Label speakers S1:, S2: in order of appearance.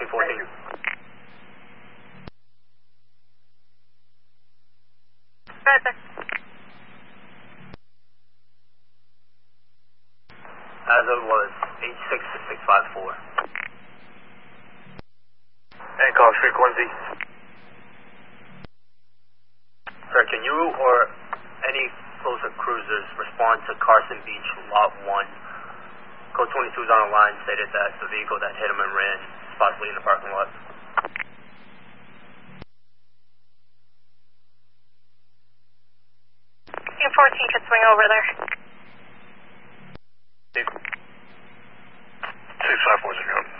S1: Team 14.
S2: Roger.
S1: Hazard was 86654.
S3: Hancock frequency.
S1: Sir, can you or any closer cruisers respond to Carson Beach Lot 1? Code 22 is on the line, stated that the vehicle that hit him and ran is possibly in the parking lot.
S2: Team 14 could swing over there.
S3: 6540.